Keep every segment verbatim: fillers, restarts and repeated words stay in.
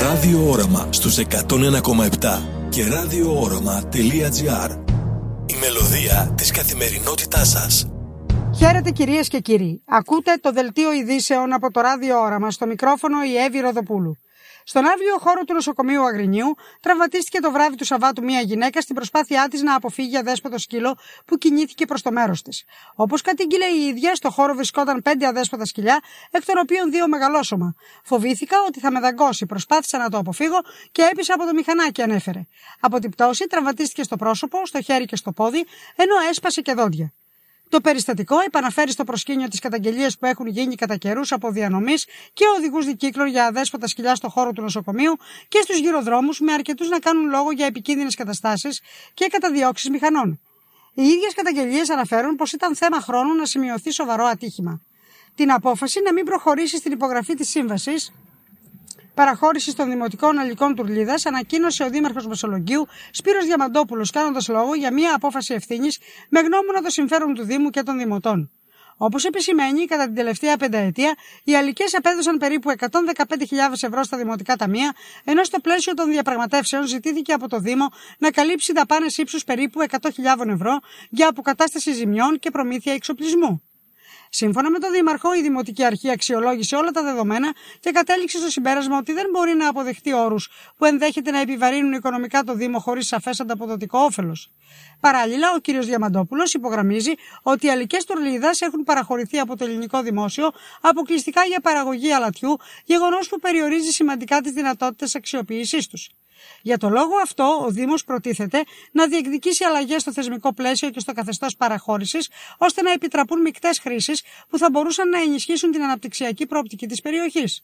Ράδιο Όραμα στους εκατόν ένα κόμμα επτά και ραδιόόραμα τελεία τζι άρ. Η μελωδία της καθημερινότητάς σας. Χαίρετε κυρίες και κύριοι. Ακούτε το δελτίο ειδήσεων από το Ράδιο Όραμα. Στο μικρόφωνο η Εύη Ροδοπούλου. Στον άβγειο χώρο του νοσοκομείου Αγρινίου τραυματίστηκε το βράδυ του Σαββάτου μία γυναίκα στην προσπάθειά της να αποφύγει αδέσποτο σκύλο που κινήθηκε προς το μέρος της. Όπως κατήγγειλε η ίδια, στο χώρο βρισκόταν πέντε αδέσποτα σκυλιά, εκ των οποίων δύο μεγαλόσωμα. Φοβήθηκα ότι θα με δαγκώσει, προσπάθησα να το αποφύγω και έπεισα από το μηχανάκι, ανέφερε. Από την πτώση τραυματίστηκε στο πρόσωπο, στο χέρι και στο πόδι, ενώ έσπασε και δόντια. Το περιστατικό επαναφέρει στο προσκήνιο τις καταγγελίες που έχουν γίνει κατά καιρούς από διανομής και οδηγούς δικύκλων για αδέσποτα σκυλιά στο χώρο του νοσοκομείου και στους γυροδρόμους, με αρκετούς να κάνουν λόγο για επικίνδυνες καταστάσεις και καταδιώξεις μηχανών. Οι ίδιες καταγγελίες αναφέρουν πως ήταν θέμα χρόνου να σημειωθεί σοβαρό ατύχημα. Την απόφαση να μην προχωρήσει στην υπογραφή της σύμβασης παραχώρηση των Δημοτικών Αλικών Τουρλίδας ανακοίνωσε ο Δήμαρχος Μεσολογγίου Σπύρος Διαμαντόπουλος, κάνοντας λόγο για μια απόφαση ευθύνης με γνώμονα το συμφέρον του Δήμου και των Δημοτών. Όπως επισημαίνει, κατά την τελευταία πενταετία, οι αλικές απέδωσαν περίπου εκατόν δεκαπέντε χιλιάδες ευρώ στα δημοτικά ταμεία, ενώ στο πλαίσιο των διαπραγματεύσεων ζητήθηκε από το Δήμο να καλύψει δαπάνες ύψους περίπου εκατό χιλιάδες ευρώ για αποκατάσταση ζημιών και προμήθεια εξοπλισμού. Σύμφωνα με τον Δήμαρχο, η Δημοτική Αρχή αξιολόγησε όλα τα δεδομένα και κατέληξε στο συμπέρασμα ότι δεν μπορεί να αποδεχτεί όρους που ενδέχεται να επιβαρύνουν οικονομικά το Δήμο χωρίς σαφές ανταποδοτικό όφελος. Παράλληλα, ο κ. Διαμαντόπουλος υπογραμμίζει ότι οι αλικές τουρλίδας έχουν παραχωρηθεί από το ελληνικό δημόσιο αποκλειστικά για παραγωγή αλατιού, γεγονός που περιορίζει σημαντικά τις δυνατότητες αξιοποίησής τους. Για το λόγο αυτό, ο Δήμος προτίθεται να διεκδικήσει αλλαγές στο θεσμικό πλαίσιο και στο καθεστώς παραχώρησης, ώστε να επιτραπούν μεικτές χρήσεις που θα μπορούσαν να ενισχύσουν την αναπτυξιακή προοπτική της περιοχής.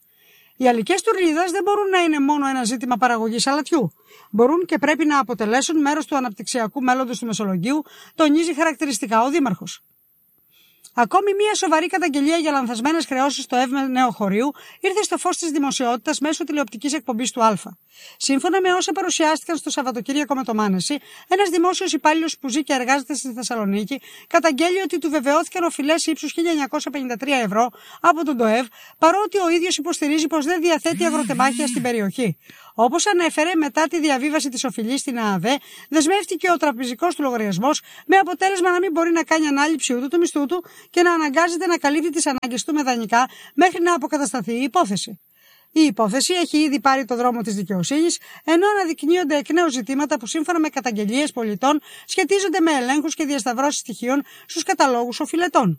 Οι αλικές τουρλίδας δεν μπορούν να είναι μόνο ένα ζήτημα παραγωγής αλατιού. Μπορούν και πρέπει να αποτελέσουν μέρος του αναπτυξιακού μέλλοντος του Μεσολογγίου, τονίζει χαρακτηριστικά ο Δήμαρχος. Ακόμη μία σοβαρή καταγγελία για λανθασμένες χρεώσεις στο ΕΒ Νέο Χωρίου ήρθε στο φως της δημοσιότητας μέσω τηλεοπτικής εκπομπής του Α. Σύμφωνα με όσα παρουσιάστηκαν στο Σαββατοκύριακο με το Μάνεση, ένας δημόσιος υπάλληλος που ζει και εργάζεται στη Θεσσαλονίκη καταγγέλει ότι του βεβαιώθηκαν οφειλές ύψους χίλια εννιακόσια πενήντα τρία ευρώ από τον ΤΟΕΒ, παρότι ο ίδιος υποστηρίζει πως δεν διαθέτει αγροτεμάχια στην περιοχή. Όπως ανέφερε, μετά τη διαβίβαση της οφειλής στην ΑΑΔΕ, δεσμεύτηκε ο τραπεζικός του λογαριασμός, με αποτέλεσμα να μην μπορεί να κάνει ανάληψη ούτε του μισθού του και να αναγκάζεται να καλύπτει τις ανάγκες του με δανεικά μέχρι να αποκατασταθεί η υπόθεση. Η υπόθεση έχει ήδη πάρει το δρόμο της δικαιοσύνης, ενώ αναδεικνύονται εκ νέου ζητήματα που σύμφωνα με καταγγελίες πολιτών σχετίζονται με ελέγχους και διασταυρώσεις στοιχείων στους καταλόγους οφειλετών.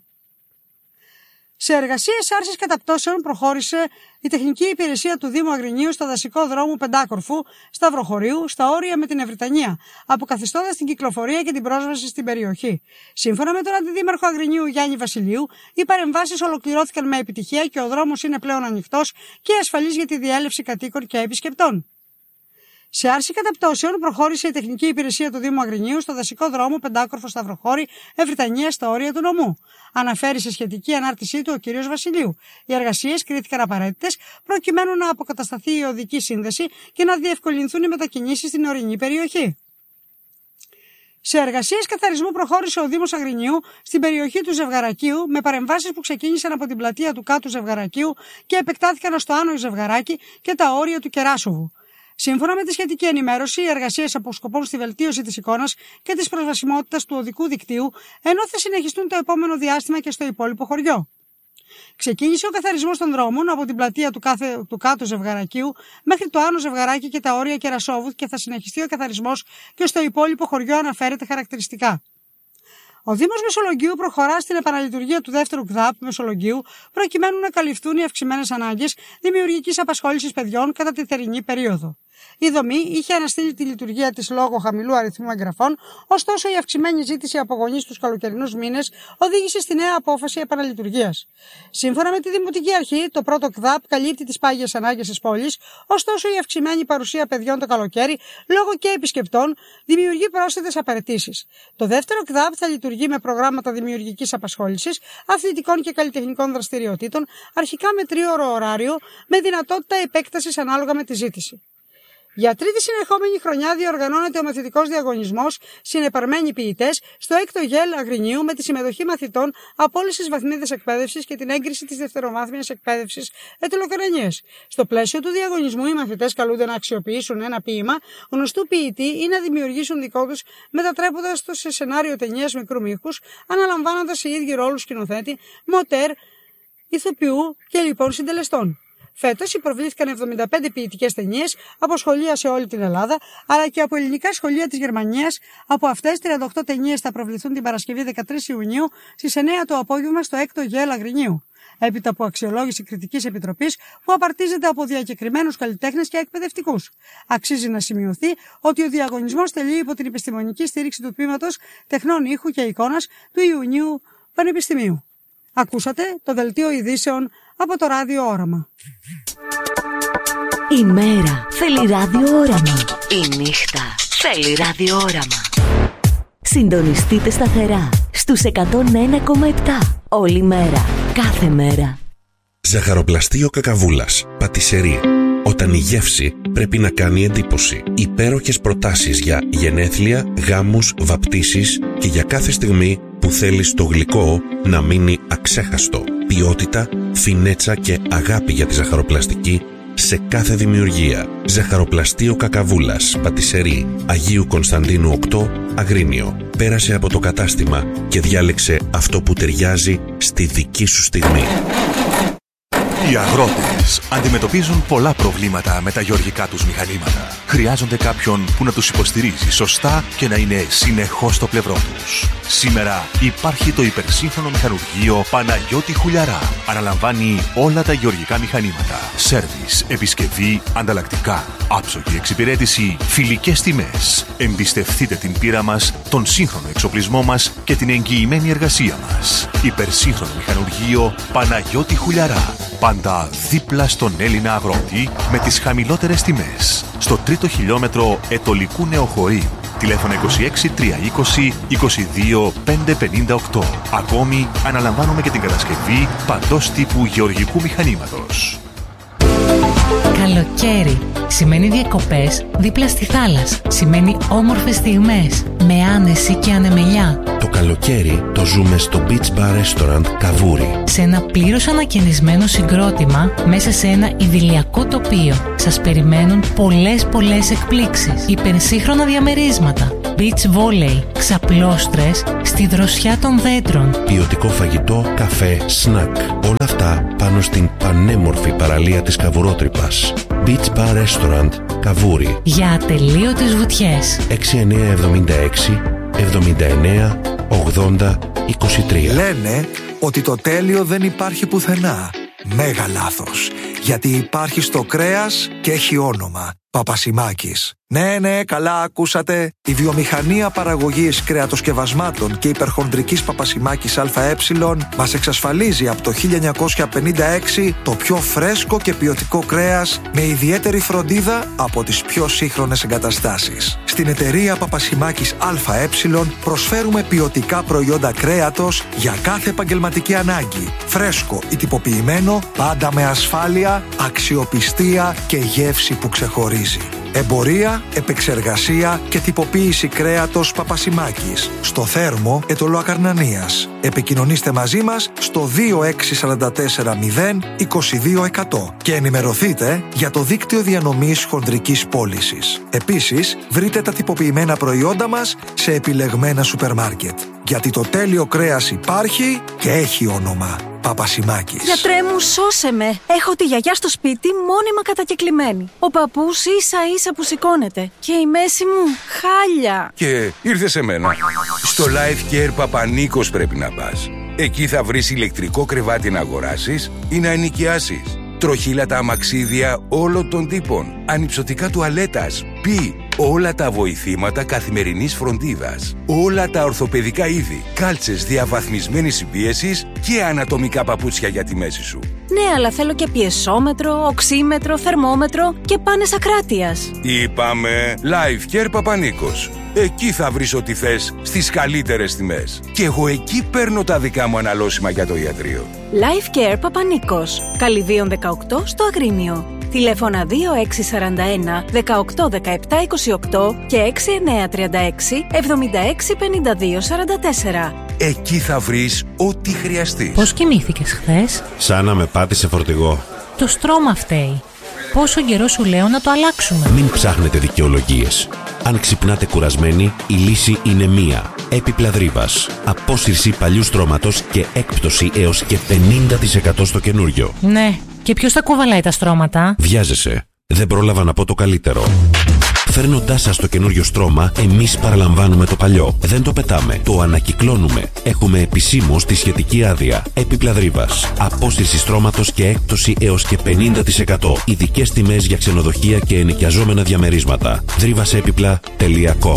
Σε εργασίες άρσης καταπτώσεων προχώρησε η τεχνική υπηρεσία του Δήμου Αγρινίου στο δασικό δρόμο Πεντάκορφου Σταυροχωρίου, στα όρια με την Ευρυτανία, αποκαθιστώντας την κυκλοφορία και την πρόσβαση στην περιοχή. Σύμφωνα με τον Αντιδήμαρχο Αγρινίου Γιάννη Βασιλείου, οι παρεμβάσεις ολοκληρώθηκαν με επιτυχία και ο δρόμος είναι πλέον ανοιχτός και ασφαλής για τη διέλευση κατοίκων και επισκεπτών. Σε άρση καταπτώσεων προχώρησε η τεχνική υπηρεσία του Δήμου Αγρινίου στο δασικό δρόμο Πεντάκορφο Σταυροχώρη Ευρυτανία στα όρια του νομού. Αναφέρει σε σχετική ανάρτησή του ο κ. Βασιλείου. Οι εργασίες κρίθηκαν απαραίτητες προκειμένου να αποκατασταθεί η οδική σύνδεση και να διευκολυνθούν οι μετακινήσεις στην ορεινή περιοχή. Σε εργασίες καθαρισμού προχώρησε ο Δήμος Αγρινίου στην περιοχή του Ζευγαρακίου, με παρεμβάσεις που ξεκίνησαν από την πλατεία του κάτω Ζευγαρακίου και επεκτάθηκαν στο άνω Ζευγαράκι και τα όρια του Κεράσοβου. Σύμφωνα με τη σχετική ενημέρωση, οι εργασίες αποσκοπούν στη βελτίωση της εικόνας και της προσβασιμότητας του οδικού δικτύου, ενώ θα συνεχιστούν το επόμενο διάστημα και στο υπόλοιπο χωριό. Ξεκίνησε ο καθαρισμός των δρόμων από την πλατεία του, κάθε, του κάτω Ζευγαρακίου μέχρι το άνω Ζευγαράκι και τα όρια Κερασόβου και θα συνεχιστεί ο καθαρισμός και στο υπόλοιπο χωριό, αναφέρεται χαρακτηριστικά. Ο Δήμος Μεσολογγίου προχωρά στην επαναλειτουργία του δεύτερου ΚΔΑΠ Μεσολογγίου, προκειμένου να καλυφθούν οι αυξημένες ανάγκες δημιουργικής απασχόλησης παιδιών κατά τη θερινή περίοδο. Η δομή είχε αναστείλει τη λειτουργία της λόγω χαμηλού αριθμού εγγραφών, ωστόσο η αυξημένη ζήτηση από γονείς τους καλοκαιρινούς μήνες οδήγησε στη νέα απόφαση επαναλειτουργίας. Σύμφωνα με τη Δημοτική Αρχή, το πρώτο ΚΔΑΠ καλύπτει τις πάγιες ανάγκες της πόλης, ωστόσο η αυξημένη παρουσία παιδιών το καλοκαίρι, λόγω και επισκεπτών, δημιουργεί πρόσθετες απαιτήσεις. Το δεύτερο ΚΔΑΠ θα λειτουργεί με προγράμματα δημιουργικής απασχόλησης, αθλητικών και καλλιτεχνικών δραστηριοτήτων, αρχικά με τρίωρο ωράριο, με δυνατότητα επέκτασης ανάλογα με τη ζήτηση. Για τρίτη συνεχόμενη χρονιά διοργανώνεται ο μαθητικός διαγωνισμός Συνεπαρμένοι ποιητές στο έκτο ΓΕΛ Αγρινίου με τη συμμετοχή μαθητών από όλες τις βαθμίδες εκπαίδευσης και την έγκριση της δευτεροβάθμιας εκπαίδευσης Ετωλοκαρανίας. Στο πλαίσιο του διαγωνισμού, οι μαθητές καλούνται να αξιοποιήσουν ένα ποίημα γνωστού ποιητή ή να δημιουργήσουν δικό τους, μετατρέποντας το σε σενάριο ταινίας μικρού μήκους, αναλαμβάνοντας οι ίδιοι ρόλους σκηνοθέτη, μοτέρ, ηθοποιού και λοιπόν συντελεστών. Φέτος υποβλήθηκαν εβδομήντα πέντε ποιητικές ταινίες από σχολεία σε όλη την Ελλάδα, αλλά και από ελληνικά σχολεία της Γερμανίας. Από αυτές, τριάντα οκτώ ταινίες θα προβληθούν την Παρασκευή δεκατρείς Ιουνίου στις εννέα το απόγευμα στο έκτο ΓΕΛ Αγρινίου. Έπειτα από αξιολόγηση κριτικής επιτροπής που απαρτίζεται από διακεκριμένους καλλιτέχνες και εκπαιδευτικούς. Αξίζει να σημειωθεί ότι ο διαγωνισμός τελεί υπό την επιστημονική στήριξη του Τμήματος Τεχνών Ήχου και Εικόνας του Ιουνίου Πανεπιστημίου. Ακούσατε το δελτίο ειδήσεων από το Ράδιο Όραμα. Η μέρα θέλει ράδιο όραμα. Η νύχτα θέλει ράδιο όραμα. Συντονιστείτε σταθερά στους εκατόν ένα κόμμα επτά όλη μέρα, κάθε μέρα. Ζαχαροπλαστείο Κακαβούλας, πατησερί. Όταν η γεύση πρέπει να κάνει εντύπωση. Υπέροχες προτάσεις για γενέθλια, γάμους, βαπτίσεις και για κάθε στιγμή που θέλεις το γλυκό να μείνει αξέχαστο. Ποιότητα, φινέτσα και αγάπη για τη ζαχαροπλαστική σε κάθε δημιουργία. Ζαχαροπλαστείο Κακαβούλας, πατησερί, Αγίου Κωνσταντίνου οκτώ, Αγρίνιο. Πέρασε από το κατάστημα και διάλεξε αυτό που ταιριάζει στη δική σου στιγμή. Οι αγρότες αντιμετωπίζουν πολλά προβλήματα με τα γεωργικά τους μηχανήματα. Χρειάζονται κάποιον που να τους υποστηρίζει σωστά και να είναι συνεχώς στο πλευρό τους. Σήμερα υπάρχει το υπερσύγχρονο μηχανουργείο Παναγιώτη Χουλιαρά. Αναλαμβάνει όλα τα γεωργικά μηχανήματα. Σέρβις, επισκευή, ανταλλακτικά, άψογη εξυπηρέτηση, φιλικές τιμές. Εμπιστευτείτε την πείρα μας, τον σύγχρονο εξοπλισμό μας και την εγγυημένη εργασία μας. Υπερσύγχρονο μηχανουργείο Παναγιώτη Χουλιαρά. Πάντα δίπλα στον Έλληνα αγρότη με τις χαμηλότερες τιμές. Στο τρίτο χιλιόμετρο Ετωλικού Νεοχωρίου. Τηλέφωνο είκοσι έξι τριακόσια είκοσι είκοσι δύο πεντακόσια πενήντα οκτώ. Ακόμη αναλαμβάνουμε και την κατασκευή παντός τύπου γεωργικού μηχανήματος. Καλοκαίρι σημαίνει διακοπές δίπλα στη θάλασσα. Σημαίνει όμορφες στιγμές με άνεση και ανεμελιά. Το καλοκαίρι το ζούμε στο Beach Bar Restaurant Καβούρι. Σε ένα πλήρως ανακαινισμένο συγκρότημα μέσα σε ένα ιδηλιακό τοπίο. Σας περιμένουν πολλές πολλές εκπλήξεις. Υπερσύγχρονα διαμερίσματα. Beach volley, ξαπλώστρες στη δροσιά των δέντρων. Ποιοτικό φαγητό, καφέ, σνακ. Όλα αυτά πάνω στην πανέμορφη παραλία της Καβουρότρυπας. Beach Bar Restaurant Καβούρι. Για ατελείωτες βουτιές. έξι εννιά εβδομήντα έξι εβδομήντα εννέα ογδόντα είκοσι τρία. Λένε ότι το τέλειο δεν υπάρχει πουθενά. Μέγα λάθος. Γιατί υπάρχει στο κρέας και έχει όνομα. Παπασημάκης. Ναι, ναι, καλά ακούσατε. Η βιομηχανία παραγωγής κρεατοσκευασμάτων και υπερχονδρικής Παπασημάκης ΑΕ μας εξασφαλίζει από το χίλια εννιακόσια πενήντα έξι το πιο φρέσκο και ποιοτικό κρέας με ιδιαίτερη φροντίδα από τις πιο σύγχρονες εγκαταστάσεις. Στην εταιρεία Παπασημάκης ΑΕ προσφέρουμε ποιοτικά προϊόντα κρέατος για κάθε επαγγελματική ανάγκη. Φρέσκο ή τυποποιημένο, πάντα με ασφάλεια, αξιοπιστία και γεύση που ξεχωρίζει. Εμπορία, επεξεργασία και τυποποίηση κρέατος Παπασημάκης. Στο Θέρμο, Ετωλοακαρνανίας. Επικοινωνήστε μαζί μας στο δύο έξι τέσσερα τέσσερα μηδέν είκοσι δύο εκατό και ενημερωθείτε για το δίκτυο διανομής χονδρικής πώλησης. Επίσης, βρείτε τα τυποποιημένα προϊόντα μας σε επιλεγμένα σούπερ μάρκετ. Γιατί το τέλειο κρέας υπάρχει και έχει όνομα. Παπασημάκης. Γιατρέ μου, σώσε με. Έχω τη γιαγιά στο σπίτι μόνιμα κατακεκλημένη. Ο παππούς ίσα ίσα που σηκώνεται. Και η μέση μου χάλια. Και ήρθε σε μένα. Στο Life Care Παπανίκος πρέπει να πας. Εκεί θα βρεις ηλεκτρικό κρεβάτι να αγοράσεις ή να ενοικιάσεις. Τροχύλατα αμαξίδια όλων των τύπων. Ανυψωτικά τουαλέτας. Πι. Όλα τα βοηθήματα καθημερινής φροντίδας. Όλα τα ορθοπαιδικά είδη. Κάλτσες διαβαθμισμένης συμπίεσης και ανατομικά παπούτσια για τη μέση σου. Ναι, αλλά θέλω και πιεσόμετρο, οξύμετρο, θερμόμετρο και πάνες ακράτειας. Είπαμε Life Care Παπανίκος. Εκεί θα βρεις ό,τι θες στις καλύτερες τιμές. Και εγώ εκεί παίρνω τα δικά μου αναλώσιμα για το ιατρείο. Life Care Παπανίκος. Καλυδίων δεκαοκτώ στο Αγρίνιο. Τηλέφωνα δύο έξι τέσσερα ένα, δεκαοκτώ δεκαεπτά είκοσι οκτώ και έξι εννιά τρία έξι, εβδομήντα έξι πενήντα δύο σαράντα τέσσερα. Εκεί θα βρεις ό,τι χρειαστείς. Πώς κοιμήθηκες χθες? Σαν να με πάτησε φορτηγό. Το στρώμα φταίει. Πόσο καιρό σου λέω να το αλλάξουμε? Μην ψάχνετε δικαιολογίες. Αν ξυπνάτε κουρασμένοι, η λύση είναι μία. Έπιπλα Δρίβας. Απόσυρση παλιού στρώματος και έκπτωση έως και πενήντα τοις εκατό στο καινούριο. Ναι, και ποιος τα κουβαλάει τα στρώματα? Βιάζεσαι. Δεν πρόλαβα να πω το καλύτερο. Φέρνοντάς σας το καινούριο στρώμα, εμείς παραλαμβάνουμε το παλιό. Δεν το πετάμε, το ανακυκλώνουμε. Έχουμε επισήμως τη σχετική άδεια. Έπιπλα Δρίβας. Απόσυρση στρώματος και έκπτωση έως και πενήντα τοις εκατό. Ειδικές τιμές για ξενοδοχεία και ενοικιαζόμενα διαμερίσματα. δρύβασέπιπλα τελεία κομ.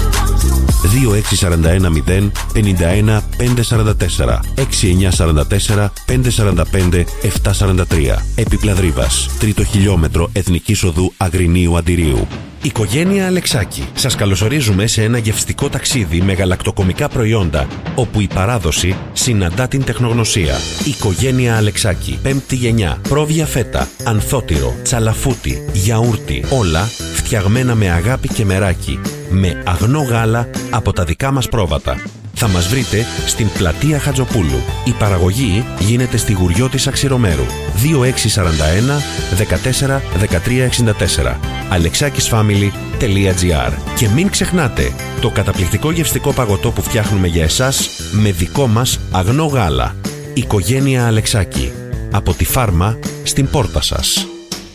δύο έξι τέσσερα ένα μηδέν πενήντα ένα πεντακόσια σαράντα τέσσερα έξι εννιά τέσσερα τέσσερα πεντακόσια σαράντα πέντε επτακόσια σαράντα τρία. Έπιπλα Δρίβας. Τρίτο χιλιόμετρο Εθνικής Οδού Αγρινίου Αντιρίου. Οικογένεια Αλεξάκη. Σας καλωσορίζουμε σε ένα γευστικό ταξίδι με γαλακτοκομικά προϊόντα, όπου η παράδοση συναντά την τεχνογνωσία. Οικογένεια Αλεξάκη. Πέμπτη γενιά. Πρόβια φέτα, ανθότυρο, τσαλαφούτι, γιαούρτι. Όλα φτιαγμένα με αγάπη και μεράκι. Με αγνό γάλα από τα δικά μας πρόβατα. Θα μας βρείτε στην πλατεία Χατζοπούλου. Η παραγωγή γίνεται στη Γουριώτισσα Ξηρομέρου. δύο έξι τέσσερα ένα δεκατέσσερα δεκατρία εξήντα τέσσερα. αλεξάκισφάμιλι τελεία τζι άρ. Και μην ξεχνάτε το καταπληκτικό γευστικό παγωτό που φτιάχνουμε για εσάς με δικό μας αγνό γάλα. Οικογένεια Αλεξάκη. Από τη φάρμα στην πόρτα σας.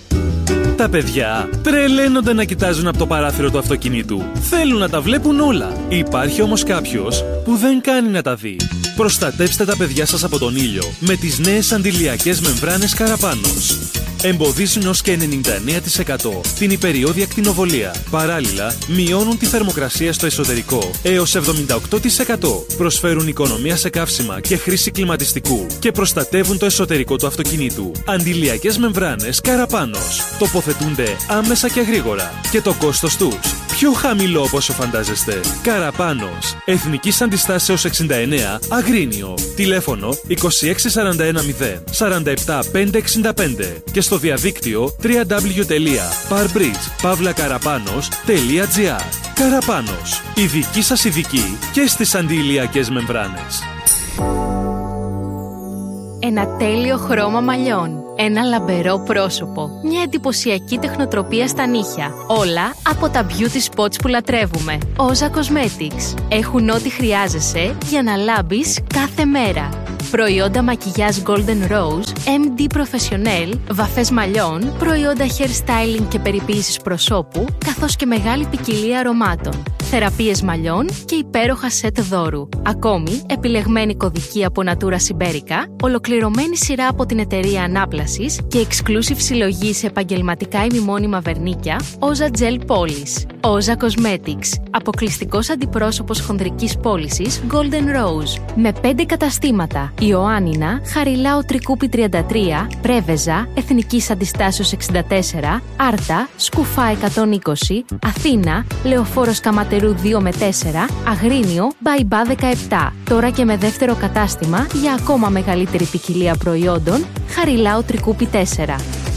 Τα παιδιά τρελαίνονται να κοιτάζουν από το παράθυρο του αυτοκινήτου. Θέλουν να τα βλέπουν όλα. Υπάρχει όμως κάποιος που δεν κάνει να τα δει. Προστατεύστε τα παιδιά σας από τον ήλιο με τις νέες αντιλιακές μεμβράνες Καραπάνος. Εμποδίζουν ως και ενενήντα εννέα τοις εκατό την υπεριώδη ακτινοβολία. Παράλληλα, μειώνουν τη θερμοκρασία στο εσωτερικό έως εβδομήντα οκτώ τοις εκατό. Προσφέρουν οικονομία σε καύσιμα και χρήση κλιματιστικού και προστατεύουν το εσωτερικό του αυτοκινήτου. Αντιλιακές μεμβράνες Καραπάνος. Τοποθετούνται άμεσα και γρήγορα. Και το κόστος τους πιο χαμηλό από όσο φαντάζεστε. Καραπάνος. Εθνικής Αντιστάσεως εξήντα εννέα, Αγρίνιο. Τηλέφωνο είκοσι έξι σαράντα ένα μηδέν σαράντα επτά πεντακόσια εξήντα πέντε και στο διαδίκτυο double-u double-u double-u τελεία parbridge pavla karapanos τελεία τζι άρ. Καραπάνος. Η δική σας ειδική και στις αντιηλιακές μεμβράνες. Ένα τέλειο χρώμα μαλλιών. Ένα λαμπερό πρόσωπο. Μια εντυπωσιακή τεχνοτροπία στα νύχια. Όλα από τα beauty spots που λατρεύουμε. Όζα Cosmetics. Έχουν ό,τι χρειάζεσαι για να λάμπεις κάθε μέρα. Προϊόντα μακιγιάζ Golden Rose, εμ ντι Professional, βαφές μαλλιών, προϊόντα hair styling και περιποίησης προσώπου, καθώς και μεγάλη ποικιλία αρωμάτων. Θεραπείες μαλλιών και υπέροχα σετ δώρου. Ακόμη, επιλεγμένη κωδική από Natura Siberica, ολοκληρωμένη σειρά από την εταιρεία Ανάπλασης και exclusive συλλογή σε επαγγελματικά ημιμόνιμα βερνίκια, Όζα Gel Polish. Όζα Cosmetics, αποκλειστικός αντιπρόσωπος χονδρικής πώλησης Golden Rose. Με πέντε καταστήματα: Ιωάννινα, Χαριλάου Τρικούπη τριάντα τρία, Πρέβεζα, Εθνικής Αντιστάσεως εξήντα τέσσερα, Άρτα, Σκουφά εκατόν είκοσι, Αθήνα, Λεωφόρος Καματερού δύο με τέσσερα, Αγρίνιο, Μπαϊμπά δεκαεπτά. Τώρα και με δεύτερο κατάστημα για ακόμα μεγαλύτερη ποικιλία προϊόντων, Χαριλάου Τρικούπη τέσσερα.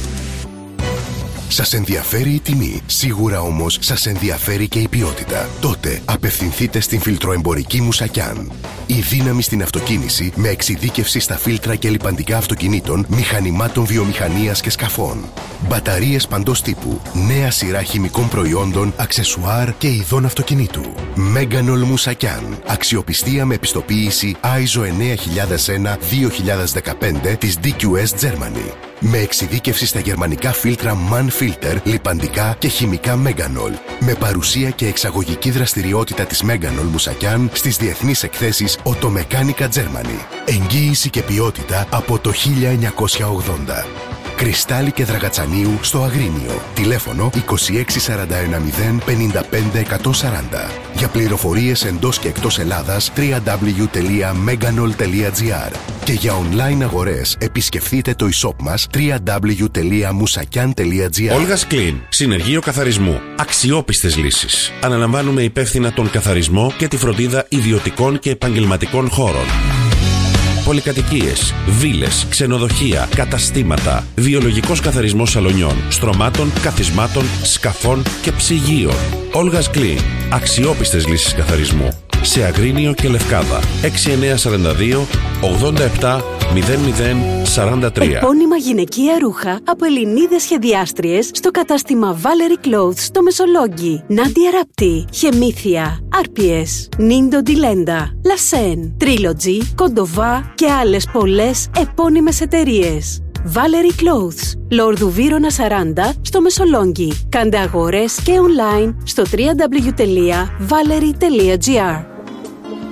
Σας ενδιαφέρει η τιμή, σίγουρα όμως σας ενδιαφέρει και η ποιότητα. Τότε απευθυνθείτε στην φιλτροεμπορική Μουσακιάν. Η δύναμη στην αυτοκίνηση με εξειδίκευση στα φίλτρα και λιπαντικά αυτοκινήτων, μηχανημάτων βιομηχανίας και σκαφών. Μπαταρίες παντός τύπου, νέα σειρά χημικών προϊόντων, αξεσουάρ και ειδών αυτοκινήτου. Μέγανολ Μουσακιάν. Αξιοπιστία με επιστοποίηση άι ες ο εννιά χιλιάδες ένα δύο χιλιάδες δεκαπέντε της ντι κιου ες Germany. Με εξειδίκευση στα γερμανικά φίλτρα MAN Filter, λιπαντικά και χημικά Μέγανολ. Με παρουσία και εξαγωγική δραστηριότητα της Μέγανολ Μουσακιάν στις διεθνείς εκθέσεις Automechanica Germany. Εγγύηση και ποιότητα από το χίλια εννιακόσια ογδόντα. Κρυστάλλι και Δραγατσανίου στο Αγρίνιο. Τηλέφωνο είκοσι έξι σαράντα ένα μηδέν πενήντα πέντε εκατόν σαράντα. Για πληροφορίες εντός και εκτός Ελλάδας double-u double-u double-u τελεία meganol τελεία τζι άρ. Και για online αγορές επισκεφτείτε το e-shop μας double-u double-u double-u τελεία musakian τελεία τζι άρ. Όλγας Κλίν. Συνεργείο καθαρισμού. Αξιόπιστες λύσεις. Αναλαμβάνουμε υπεύθυνα τον καθαρισμό και τη φροντίδα ιδιωτικών και επαγγελματικών χώρων. πολυκατοικίες, βίλες, ξενοδοχεία, καταστήματα, βιολογικός καθαρισμός σαλονιών, στρωμάτων, καθισμάτων, σκαφών και ψυγείων. Olga's Clean. Αξιόπιστες λύσεις καθαρισμού. Σε Αγρίνιο και Λευκάδα. έξι εννιά τέσσερα δύο ογδόντα επτά μηδέν μηδέν σαράντα τρία. Επώνυμα γυναικεία ρούχα από Ελληνίδες σχεδιάστριες στο κατάστημα Valerie Clothes στο Μεσολόγγι. Νάντια Ράπτη, Χεμήθεια, Άρπιες, Νίντο Ντιλέντα, Λασέν, Trilogy, Κοντοβά και άλλες πολλές επώνυμες εταιρείες. Valerie Clothes, Λόρδου Βύρωνα σαράντα στο Μεσολόγγι. Κάντε αγορές και online στο double-u double-u double-u τελεία valerie τελεία gr.